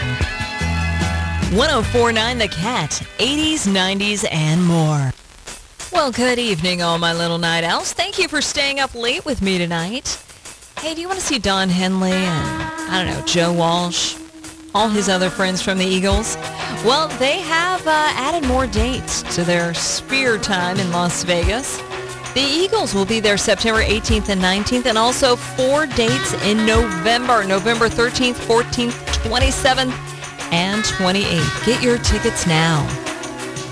1049 The Cat, 80s, 90s, and more. Well, good evening, all my little night owls. Thank you for staying up late with me tonight. Hey, do you want to see Don Henley and, Joe Walsh, all his other friends from the Eagles? Well, they have added more dates to their Sphere time in Las Vegas. The Eagles will be there September 18th and 19th, and also 4 dates in November 13th, 14th, 27th, and 28th. Get your tickets now.